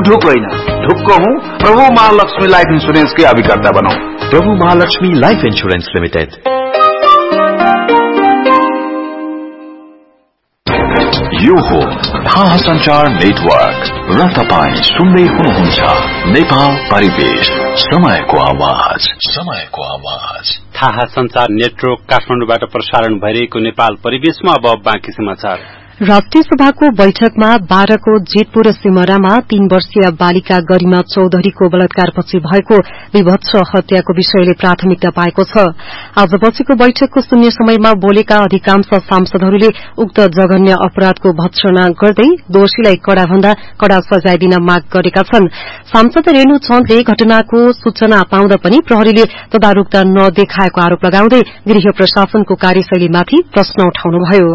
ढुक होइन, ढुक्क हूँ। प्रभु महालक्ष्मी लाइफ इंश्योरेंस के अभिकर्ता बनौ। प्रभु महालक्ष्मी लाइफ इंश्योरेंस लिमिटेड। यो हो थाहा संचार नेटवर्क र तपाईं सुन्दै हुनुहुन्छ नेपाल परिवेश, समयको आवाज, समयको आवाज। थाहा संचार नेटवर्क काठमाडौँबाट प्रसारण भइरहेको नेपाल परिवेशमा अब बाँकी समाचार। राष्ट्रिय सभाको बैठकमा 12 को जेतपुर सिमरामा 3 वर्षीय बालिका गरिमा चौधरीको बलात्कारपछि भएको विभत्स हत्याको विषयले प्राथमिकता पाएको छ। आज बसेको बैठकको शून्य समयमा बोलेका अधिकांश सांसदहरूले उक्त जघन्य अपराधको भत्सना गर्दै दोषीलाई कड़ाभन्दा कड़ा सजाय दिन माग गरेका छन्। सांसद रेणु चन्दले घटनाको सूचना पाउँदा पनि प्रहरीले तदारुकता नदेखाएको आरोप लगाउँदै गृह प्रशासनको कार्यशैलीमाथि प्रश्न उठाउनुभयो।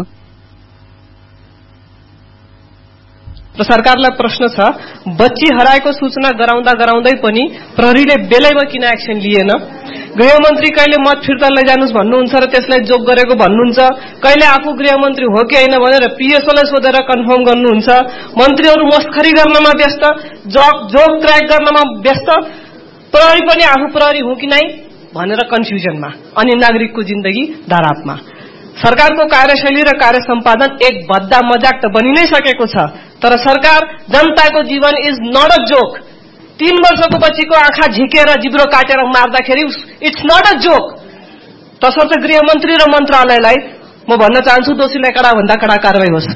र सरकारलाई प्रश्न छ, बच्ची हराएको सूचना गराउँदै पनि प्रहरीले बेलैमा किन एक्सन लिएन? गृहमन्त्री कहिले मत फिर्ता लैजानुस् भन्नुहुन्छ र त्यसलाई जोग गरेको भन्नुहुन्छ, कहिले आफू गृहमन्त्री हो कि होइन भनेर पीएसओलाई सोधेर कन्फर्म गर्नुहुन्छ। मन्त्रीहरू मस्खरी गर्नमा व्यस्त, जोग ट्र्याक गर्नमा व्यस्त, प्रहरी पनि आफू प्रहरी हो कि नै भनेर कन्फ्युजनमा, अनि नागरिकको जिन्दगी धरापमा। सरकारको कार्यशैली र कार्य सम्पादन एक भद्दा मजाक त बनि नै सकेको छ, तर सरकार जनताको जीवन इज नट अ जोक। 3 वर्षको बच्चीको आँखा झिकेर जिब्रो काटेर मार्दाखेरि इट्स नट अ जोक। तसर्थ गृहमन्त्री र मन्त्रालयलाई म भन्न चाहन्छु, दोषीलाई कडाभन्दा कड़ा कारवाही होस्।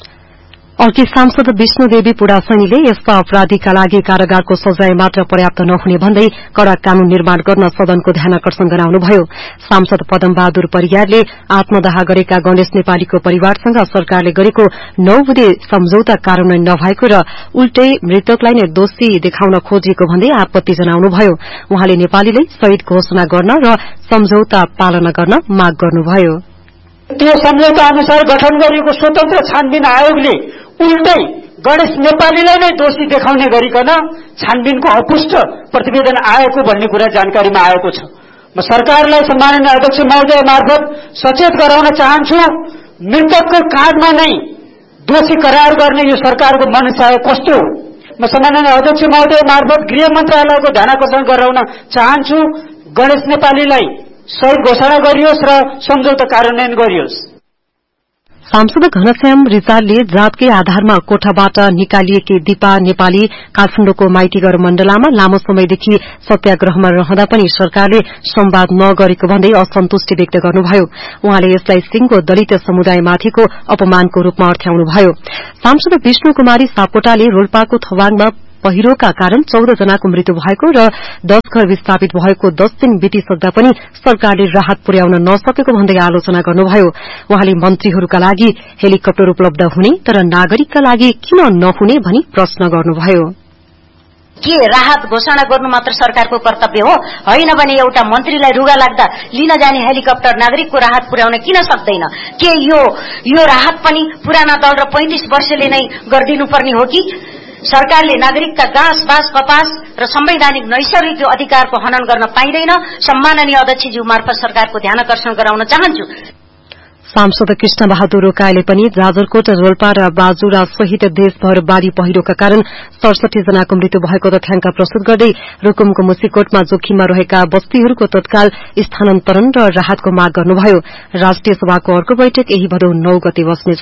अर्की सांसद विष्णुदेवी पुडासनीले यस्ता अपराधीका लागि कारागारको सजाय मात्र पर्याप्त नहुने भन्दै कड़ा कानून निर्माण गर्न सदनको ध्यानकर्षण गराउनुभयो। सांसद पदमबहादुर परियारले आत्मदाह गरेका गणेश नेपालीको परिवारसँग सरकारले गरेको 9 बुँदे सम्झौता कार्यान्वयन नभएको र उल्टै मृतकलाई नै दोषी देखाउन खोजिएको भन्दै आपत्ति जनाउनुभयो। उहाँले नेपालीले शहीद घोषणा गर्न र सम्झौता पालना गर्न माग गर्नुभयो। त्यो सम्झौता अनुसार गठन गरिएको स्वतन्त्र छानबिन आयोगले उल्टै गणेश नेपालीलाई नै दोषी देखाउने गरिकन छानबिनको अपुष्ट प्रतिवेदन आएको भन्ने कुरा जानकारीमा आएको छ। म सरकारलाई सम्माननीय अध्यक्ष महोदय मार्फत सचेत गराउन चाहन्छु, मृतकको काँधमा नै दोषी करार गर्ने यो सरकारको मनसाय कस्तो हो? म सम्माननीय अध्यक्ष महोदय मार्फत गृह मन्त्रालयको ध्यानकर्षण गराउन चाहन्छु, गणेश नेपालीलाई शहीद घोषणा गरियोस् र सम्झौता कार्यान्वयन गरियोस्। सांसद घनश्याम रिजालले जातकै आधारमा कोठाबाट निकालिएकी दीपा नेपाली काठमाडौँको माइतीघर मण्डलामा लामो समयदेखि सत्याग्रहमा रहँदा पनि सरकारले संवाद नगरेको भन्दै असन्तुष्टि व्यक्त गर्नुभयो। उहाँले यसलाई सिंगो दलित समुदायमाथिको अपमानको रूपमा अर्थ्याउनुभयो। सांसद विष्णु कुमारी सापकोटाले रोल्पाको थवाङमा पहिरोका कारण 14 जनाको मृत्यु भएको र 10 घर विस्थापित भएको 10 दिन बितिसक्दा पनि सरकारले राहत पुर्याउन नसकेको भन्दै आलोचना गर्नुभयो। उहाँले मन्त्रीहरूका लागि हेलिकप्टर उपलब्ध हुने तर नागरिकका लागि किन नहुने भनी प्रश्न गर्नुभयो। के राहत घोषणा गर्नु मात्र सरकारको कर्तव्य हो? होइन भने एउटा मन्त्रीलाई रुगा लाग्दा लिन जाने हेलिकप्टर नागरिकको राहत पुर्याउन किन सक्दैन? के यो राहत पनि पुराना दल र 35 वर्षले नै गर्दिनुपर्ने हो कि? सरकारले नागरिकका घाँस बाँस कपास र संवैधानिक नैसर्गिक अधिकारको हनन गर्न पाइँदैन। सम्माननीय अध्यक्षज्यू मार्फत सरकारको ध्यानकर्षण गराउन चाहन्छु। सांसद कृष्ण बहादुर रोकाले पनि जाजरकोट, रोल्पा र बाजुरा सहित देशभर बाढ़ी पहिरोका कारण 67 जनाको मृत्यु भएको तथ्याङ्क प्रस्तुत गर्दै रुकुमको मुसिकोटमा जोखिममा रहेका बस्तीहरूको तत्काल स्थानान्तरण र राहतको माग गर्नुभयो। राष्ट्रिय सभाको अर्को बैठक यही भदौ 9 गते बस्नेछ।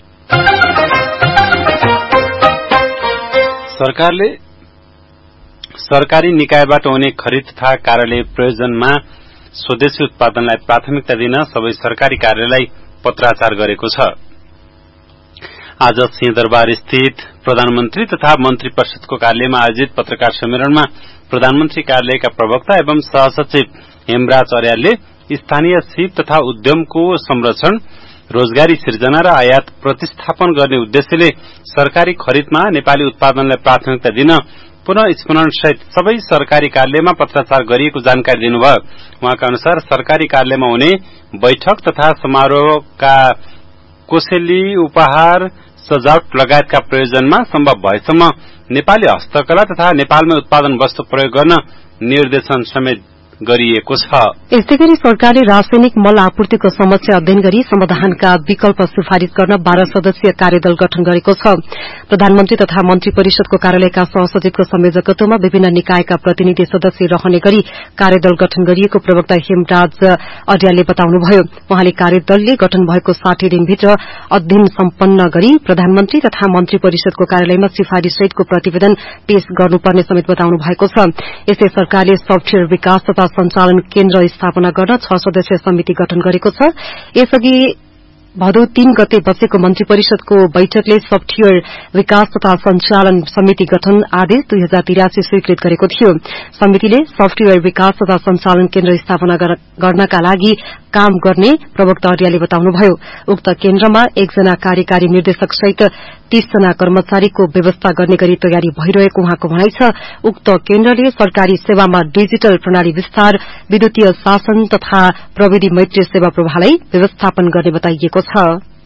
सरकारले सरकारी निकायबाट हुने खरिद तथा कार्यालय प्रयोजनमा स्वदेशी उत्पादनलाई प्राथमिकता दिन सबै सरकारी कार्यालयलाई पत्राचार गरेको छ। आज सिंहदरबार स्थित प्रधानमन्त्री तथा मन्त्री परिषदको कार्यालयमा आयोजित पत्रकार सम्मेलनमा प्रधानमन्त्री कार्यालयका प्रवक्ता एवं सहसचिव हेमराज अर्यालले स्थानीय सिप तथा उद्यमको संरक्षण, रोजगारी सिर्जना र आयात प्रतिस्थापन गर्ने उद्देश्यले सरकारी खरिदमा नेपाली उत्पादनलाई प्राथमिकता दिन पुनः स्मरण सहित सबै सरकारी कार्यालयमा पत्राचार गरिएको जानकारी दिनुभयो। उहाँका अनुसार सरकारी कार्यालयमा हुने बैठक तथा समारोहका कोसेली, उपहार, सजावट लगायतका प्रयोजनमा सम्भव भएसम्म नेपाली हस्तकला तथा नेपालमै उत्पादन वस्तु प्रयोग गर्न निर्देशन समेत गरिएको छ। यस्तै गरी सरकारले रासायनिक मल आपूर्तिको समस्या अध्ययन गरी समाधानका विकल्प सिफारिश गर्न 12 सदस्यीय कार्यदल गठन गरेको छ। प्रधानमन्त्री तथा मन्त्री परिषदको कार्यालयका सहसचिवको संयोजकत्वमा विभिन्न निकायका प्रतिनिधि सदस्य रहने गरी कार्यदल गठन गरिएको प्रवक्ता हेमराज अर्यालले बताउनुभयो। उहाँले कार्यदलले गठन भएको 60 दिनभित्र अध्ययन सम्पन्न गरी प्रधानमन्त्री तथा मन्त्री परिषदको कार्यालयमा सिफारिश सहितको प्रतिवेदन पेश गर्नुपर्ने समेत बताउनु भएको छ। यसै सरकारले सफ्टवेयर विकास तथा सञ्चालन केन्द्र स्थापना गर्न 6 सदस्यीय समिति गठन गरेको छ। यसअघि भदौ 3 गते बसेको मन्त्री परिषदको बैठकले सफ्टवेयर विकास तथा सञ्चालन समिति गठन आदेश 2083 स्वीकृत गरेको थियो। समितिले सफ्टवेयर विकास तथा सञ्चालन केन्द्र स्थापना गर्नका लागि काम गर्ने प्रवक्ता अर्यालले बताउनुभयो। उक्त केन्द्रमा 1 जना कार्यकारी निर्देशक सहित 30 जना कर्मचारीको व्यवस्था गर्ने गरी तयारी भइरहेको उहाँको भनाइ छ। उक्त केन्द्रले सरकारी सेवामा डिजिटल प्रणाली विस्तार, विद्युतीय शासन तथा प्रविधि मैत्री सेवा प्रवाहलाई व्यवस्थापन गर्ने बताइएको छ।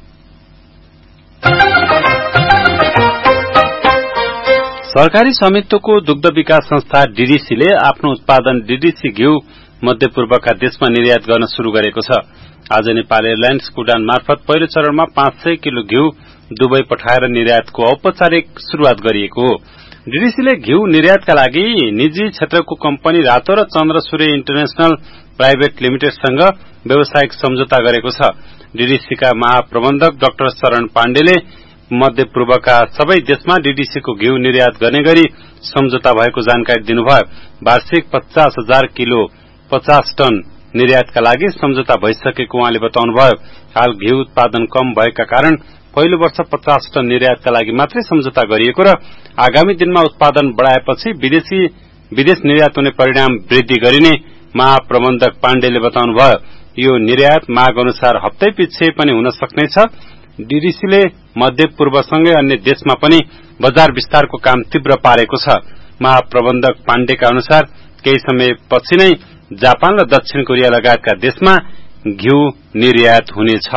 सरकारी स्वामित्वको दुग्ध विकास संस्था डीडीसीले आफ्नो उत्पादन डीडीसी घिउ मध्यपूर्वका देशमा निर्यात गर्न शुरू गरेको छ। आज नेपाल एयरलाइन्सको उडान मार्फत पहिलो चरणमा 500 किलो घिउ दुबई पठाएर निर्यातको औपचारिक शुरूआत गरिएको हो। डीडीसीले घिउ निर्यातका लागि निजी क्षेत्रको कम्पनी रातो र चन्द्र सूर्य इन्टरनेशनल प्राइभेट लिमिटेडसँग व्यावसायिक सम्झौता गरेको छ। डीडीसीका महाप्रबन्धक डाक्टर शरण पाण्डेले मध्यपूर्वका सबै देशमा डीडीसीको घिउ निर्यात गर्ने गरी सम्झौता भएको जानकारी दिनुभयो। वार्षिक 50,000 किलो 50 टन निर्यातका लागि सम्झौता भइसकेको उहाँले बताउनुभयो। हाल घिउ उत्पादन कम भएका कारण पहिलो वर्ष 50 टन निर्यातका लागि मात्रै सम्झौता गरिएको र आगामी दिनमा उत्पादन बढ़ाएपछि विदेश निर्यात हुने परिणाम वृद्धि गरिने महाप्रबन्धक पाण्डेले बताउनुभयो। यो निर्यात माग अनुसार हप्तै पछि पनि हुन सक्नेछ। डीडीसीले मध्यपूर्वसँगै अन्य देशमा पनि बजार विस्तारको काम तीव्र पारेको छ। महाप्रबन्धक पाण्डेका अनुसार केही समयपछि नै जापान र दक्षिण कोरिया लगायतका देशमा घिउ निर्यात हुनेछ।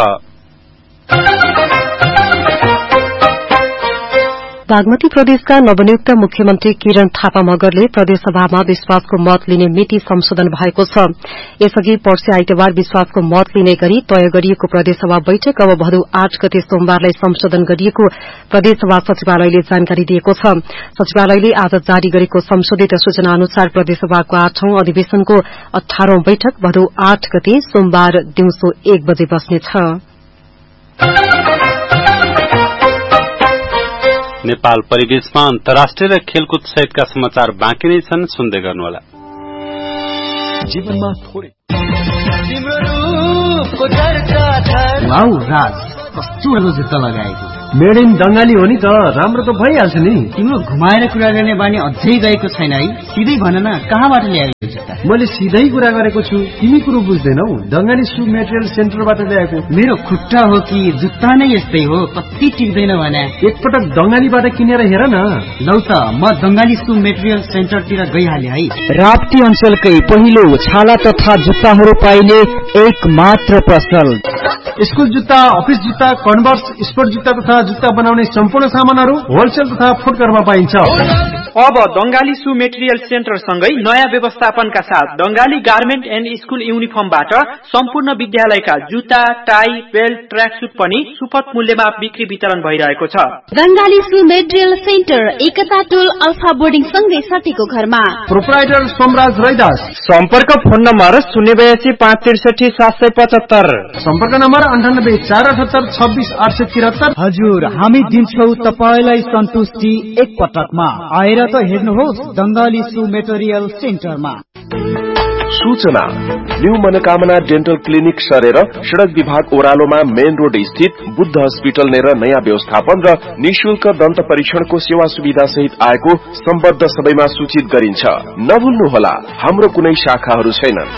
बागमती प्रदेशका नवनियुक्त मुख्यमन्त्री किरण थापा मगरले प्रदेशसभामा विश्वासको मत लिने मिति संशोधन भएको छ। यसअघि पर्सि आइतबार विश्वासको मत लिने गरी तय गरिएको प्रदेशसभा बैठक अब भदौ 8 गते सोमबारलाई संशोधन गरिएको प्रदेशसभा सचिवालयले जानकारी दिएको छ। सचिवालयले आज जारी गरेको संशोधित सूचना अनुसार प्रदेशसभाको 8औं अधिवेशनको 18औं बैठक भदौ 8 गते सोमबार दिउँसो 1 बजे बस्नेछ। नेपाल परिवेशमा अन्तर्राष्ट्रिय र खेलकुद सहितका समाचार बाँकी नै छन्, सुन्दै गर्नुहोला। जीवनमा थोरै वाउ राज, कस्तो राम्रो जुत्ता लगाएको। मेड इन बंगाली हो नि त, राम्रो त भइहाल्छ नि। तिम्रो घुमाएर कुरा गर्ने बानी अझै गएको छैन है। सिधै भन न, कहाँबाट ल्याएको जुत्ता? मैले सिधै कुरा गरेको छु, तिमी कुरो बुझ्दैनौ। बंगाली सु मेटेरियल सेन्टरबाट ल्याएको। मेरो खुट्टा हो कि जुत्ता नै यस्तै हो, कति टिक्दैन भने। एकपटक बंगालीबाट किनेर हेर न। लौ त, म बंगाली सु मेटेरियल सेन्टरतिर गइहाले है। राप्ती अञ्चलकै पहिलो छाला तथा जुत्ताहरू पाइने एक मात्र पसल। स्कुल जुत्ता, अफिस जुत्ता, कन्भर्स, स्पोर्ट जुत्ता तथा जुत्ता बनाउने सम्पूर्ण सामानहरू होलसेल तथा फुटकरमा पाइन्छ। अब बंगाली सु मेटेरियल सेन्टर सँगै नयाँ व्यवस्थापनका साथ बंगाली गार्मेन्ट एन्ड स्कुल युनिफर्मबाट सम्पूर्ण विद्यालयका जुत्ता, टाई, बेल्ट, ट्र्याक सुट पनि सुपथ मूल्यमा बिक्री वितरण भइरहेको छ। बंगाली सु मेटेरियल सेन्टर एकता टोल अल्फा बोर्डिङ सँगै सतीको घरमा। प्रोप्राइटर सोमराज रैदास। सम्पर्क फोन नम्बर 082 563 775। सम्पर्क नम्बर 98 478 26 873। हजुर, हामी दिन्छौ तपाईलाई सन्तुष्टि एक पटकमा। आएर त हेर्नुहोस् बंगाली सु मेटेरियल सेन्टरमा। सूचना, न्यू मनोकामना डेन्टल क्लिनिक सरेर सड़क विभाग ओह्रालोमा मेन रोड स्थित बुद्ध हस्पिटल नेर नयाँ व्यवस्थापन र निशुल्क दन्त परीक्षणको सेवा सुविधा सहित आएको सम्बद्ध सबैमा सूचित गरिन्छ। नभुल्नुहोला, हाम्रो कुनै शाखाहरू छैनन्।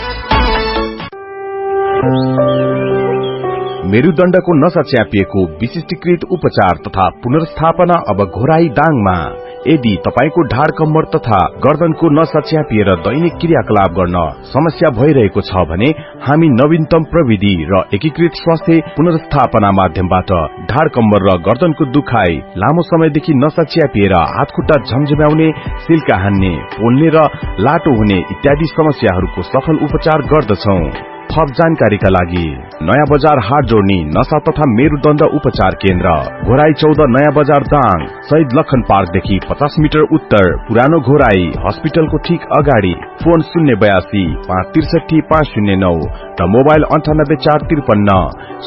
मेरुदण्डको नसा च्यापिएको विशिष्टीकृत उपचार तथा पुनर्स्थापना अब घोराई दाङमा। यदि तपाईको ढाड कम्मर तथा गर्दनको नसा च्यापिएर दैनिक क्रियाकलाप गर्न समस्या भइरहेको छ भने हामी नवीनतम प्रविधि र एकीकृत स्वास्थ्य पुनर्स्थापना माध्यमबाट ढाड कम्मर र गर्दनको दुखाइ, लामो समयदेखि नसा च्यापिएर हातखुट्टा झमझम्याउने, सिल्का हान्ने, पोल्ने र लाटो हुने इत्यादि समस्याहरूको सफल उपचार गर्दछौं। थप जानकारीका लागि नयाँ बजार हाट जोड्नी नशा तथा मेरुदण्ड उपचार केन्द्र, घोराई 14 नयाँ बजार दाङ, शहीद लखन पार्कदेखि 50 मिटर उत्तर, पुरानो घोराई हस्पिटलको ठीक अगाडि। फोन 082 563 509 र मोबाइल 98 453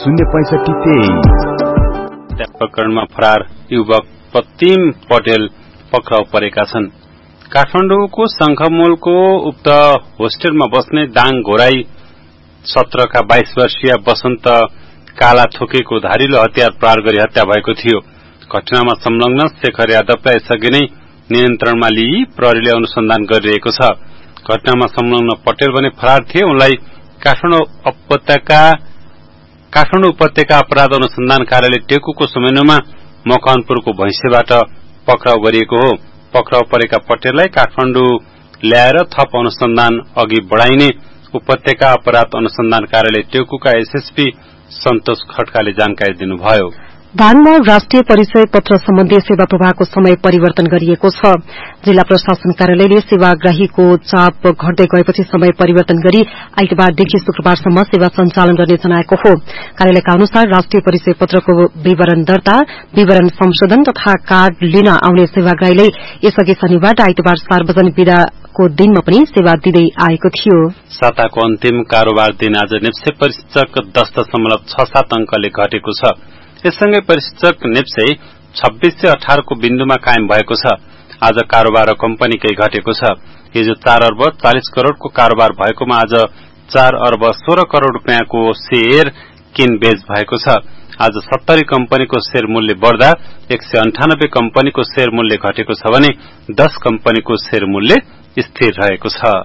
06523। प्रकरणमा फरार युवक प्रतिम पटेल पक्राउ परेका छन्। काठमाडौँको शंखमूलको उक्त होस्टेलमा बस्ने दाङ घोराई 17 का 22 वर्षीय वसन्त काला थोकेको धारिलो हतियार प्रहार गरी हत्या भएको थियो। घटनामा संलग्न शेखर यादवलाई यसअघि नै नियन्त्रणमा लिई प्रहरीले अनुसन्धान गरिरहेको छ। घटनामा संलग्न पटेल भने फरार थिए। उनलाई काठमाडौँ उपत्यका अपराध अनुसन्धान कार्यालय टेकुको समन्वयमा मकवानपुरको भैंसेबाट पक्राउ गरिएको हो। पक्राउ परेका पटेललाई काठमाडौँ ल्याएर थप अनुसन्धान अघि बढ़ाइने उपत्यका अपराध अनुसन्धान कार्यालय टेकुका एसएसपी सन्तोष खड्काले जानकारी दिनुभयो। दाङमा राष्ट्रिय परिचय पत्र सम्बन्धी सेवा प्रवाहको समय परिवर्तन गरिएको छ। जिल्ला प्रशासन कार्यालयले सेवाग्राहीको चाप घट्दै गएपछि समय परिवर्तन गरी आइतबारदेखि शुक्रबारसम्म सेवा सञ्चालन गर्ने जनाएको हो। कार्यालयका अनुसार राष्ट्रिय परिचय पत्रको विवरण दर्ता, विवरण संशोधन तथा कार्ड लिन आउने सेवाग्राहीलाई यसअघि शनिबार आइतबार सार्वजनिक विदाको दिनमा पनि सेवा दिँदै आएको थियो। साताको अन्तिम कारोबार दिन आज नेप्से परिसूचक 10.67 अंकले घटेको छ। यससँगै परिसूचक नेप्से 26 से 18 को बिन्दुमा कायम भएको छ। आज कारोबार कम्पनीकै घटेको छ। हिजो 4 अर्ब 40 करोड़को कारोबार भएकोमा आज 4 अर्ब 16 करोड़ रुपियाँको शेयर किनबेच भएको छ। आज 70 कम्पनीको शेयर मूल्य बढ़दा 198 कम्पनीको शेयर मूल्य घटेको छ भने 10 कम्पनीको शेयर मूल्य स्थिर रहेको छ।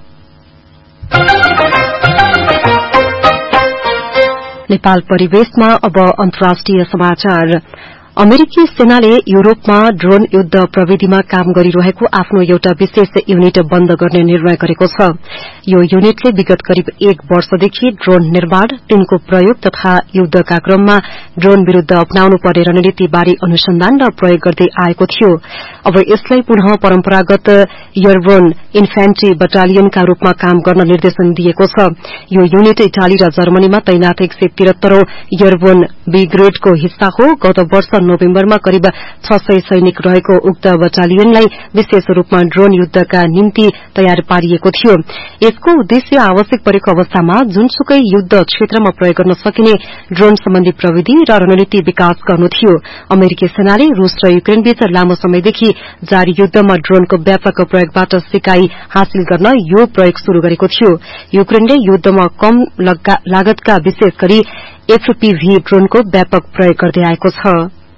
नेपाल परिवेशमा अब अन्तर्राष्ट्रिय समाचार। अमेरिकी सेनाले यूरोपमा ड्रोन युद्ध प्रविधिमा काम गरिरहेको आफ्नो एउटा विशेष युनिट बन्द गर्ने निर्णय गरेको छ। यो युनिटले विगत करिब 1 वर्षदेखि ड्रोन निर्माण, तिनको प्रयोग तथा युद्धका क्रममा ड्रोन विरूद्ध अपनाउनु पर्ने रणनीतिबारे अनुसन्धान र प्रयोग गर्दै आएको थियो। अब यसलाई पुनः परम्परागत एयरबोर्न इन्फेन्ट्री बटालियनका रूपमा काम गर्न निर्देशन दिएको छ। यो युनिट इटाली र जर्मनीमा तैनात 173औं एयरबोर्न ब्रिगेडको हिस्सा हो। गत वर्ष नोभेम्बरमा करिब 600 सैनिक रहेको उक्त बटालियनलाई विशेष रूपमा ड्रोन युद्धका निम्ति तयार पारिएको थियो। यसको उद्देश्य आवश्यक परेको अवस्थामा जुनसुकै युद्ध क्षेत्रमा प्रयोग गर्न सकिने ड्रोन सम्बन्धी प्रविधि र रणनीति विकास गर्नु थियो। अमेरिकी सेनाले रूस र युक्रेनबीच लामो समयदेखि जारी युद्धमा ड्रोनको व्यापक प्रयोगबाट सिकाई हासिल गर्न यो प्रयोग शुरू गरेको थियो। युक्रेनले युद्धमा कम लागतका विशेष गरी एफपीभी ड्रोनको व्यापक प्रयोग गर्दै आएको छ।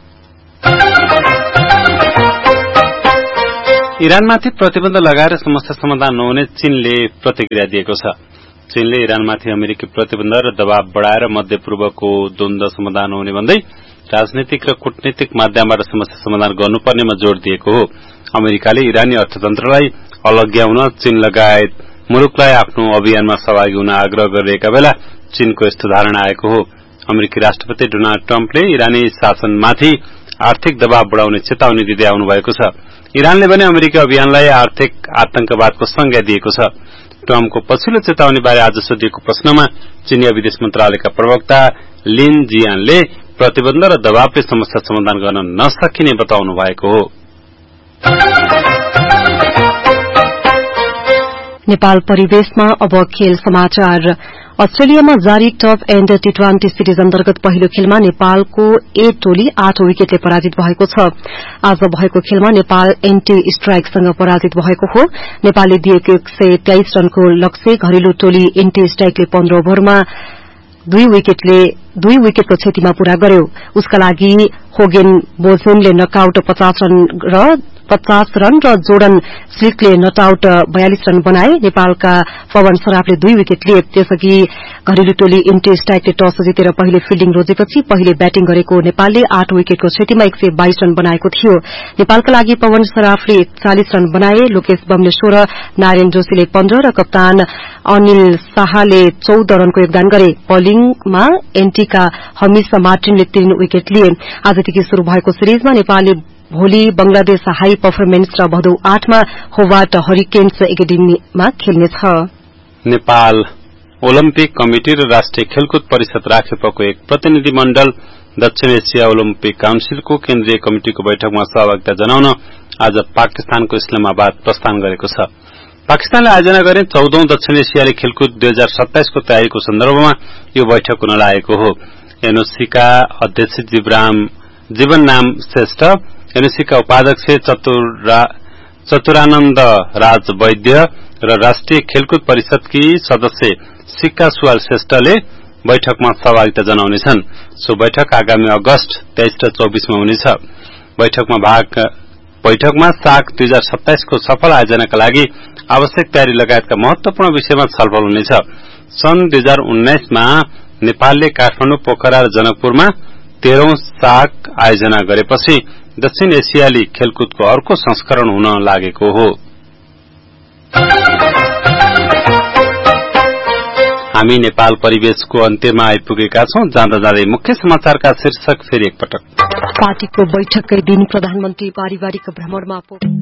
इरानमाथि प्रतिबन्ध लगाएर समस्या समाधान नहुने चीनले प्रतिक्रिया दिएको छ। चीनले इरानमाथि अमेरिकी प्रतिबन्ध र दबाव बढ़ाएर मध्यपूर्वको द्वन्द्व समाधान हुने भन्दै राजनीतिक र कूटनीतिक माध्यमबाट समस्या समाधान गर्नुपर्नेमा जोड़ दिएको हो। अमेरिकाले इरानी अर्थतन्त्रलाई अलग्याउन चीन लगायत मुलुकलाई आफ्नो अभियानमा सहभागी हुन आग्रह गरिरहेका बेला चीनको यस्तो धारणा आएको हो। अमेरिकी राष्ट्रपति डोनाल्ड ट्रम्पले इरानी शासनमाथि आर्थिक दबाव बढ़ाउने चेतावनी दिँदै आउनु भएको छ। इरानले भने अमेरिकी अभियानलाई आर्थिक आतंकवादको संज्ञा दिएको छ। ट्रम्पको पछिल्लो चेतावनीबारे आज सोधिएको प्रश्नमा चीनी विदेश मन्त्रालयका प्रवक्ता लिन जियानले प्रतिबन्ध र दबावले समस्या समाधान गर्न नसकिने बताउनु भएको हो। नेपाल परिवेशमा अब खेल समाचार। अस्ट्रेलियामा जारी टप एण्ड टी20 सिरिज अन्तर्गत पहिलो खेलमा नेपालको ए टोली 8 विकेटले पराजित भएको छ। आज भएको खेलमा नेपाल एन्टी स्ट्राइकसँग पराजित भएको हो। नेपालले दिएको 123 रनको लक्ष्य घरेलु टोली एन्टी स्ट्राइकले 15 ओभरमा 2 विकेटको क्षतिमा पूरा गर्यो। उसका लागि होगेन बोजेनले नकआउट 50 रन र 50 रन र जोर्डन स्लिटले नट आउट 42 रन बनाए। नेपालका पवन सराफले 2 विकेट लिए। त्यसअघि घरेलु टोली इन्टे स्ट्राइकले टस जितेर पहिले फिल्डिङ रोजेपछि पहिले ब्याटिङ गरेको नेपालले 8 विकेटको क्षतिमा 122 रन बनाएको थियो। नेपालका लागि पवन सराफले 40 रन बनाए। लोकेश बमले 16, नारायण जोशीले 15 र कप्तान अनिल शाहले 14 रनको योगदान गरे। बलिङमा एन्टीका हमिस मार्टिनले 3 विकेट लिए। आजदेखि शुरू भएको सिरिजमा नेपालले भोलि बंगलादेश हाई परफर्मेन्स र भदौ 8 मा Hobart hurricanes एकाडेमीमा खेल्नेछ। Nepal Olympic committee र राष्ट्रिय खेलकुद परिषद राखेपको एक प्रतिनिधि मण्डल दक्षिण एसिया ओलम्पिक काउन्सिलको केन्द्रीय कमिटिको बैठकमा सहभागिता जनाउन आज पाकिस्तानको इस्लामाबाद प्रस्थान गरेको छ। पाकिस्तानले आयोजना गरे 14औं दक्षिण एसियाली खेलकुद 2027 को तयारीको सन्दर्भमा यो बैठक हुन लागेको हो। एनओसीका अध्यक्ष जीवननाम श्रेष्ठ, एनओसीका उपाध्यक्ष चतुरानन्द राज वैद्य र राष्ट्रिय खेलकुद परिषदकी सदस्य सिक्का सुवाल श्रेष्ठले बैठकमा सहभागिता जनाउनेछन्। सो बैठक आगामी अगस्त 23 र 24 मा हुनेछ। बैठकमा साक 2027 को सफल आयोजनाका लागि आवश्यक तयारी लगायतका महत्वपूर्ण विषयमा छलफल हुनेछ। सन् 2019 मा नेपालले काठमाडौँ, पोखरा र जनकपुरमा 13औं साक आयोजना गरेपछि दक्षिण एसियाली खेलकुदको अर्को संस्करण हुन लागेको हो। हामी नेपाल परिवेशको अन्त्यमा आइपुगेका छौं। जाँदा जाँदै मुख्य समाचारका शीर्षक फेरि एकपटक। पार्टीको बैठककै दिन प्रधानमन्त्री पारिवारिक भ्रमणमा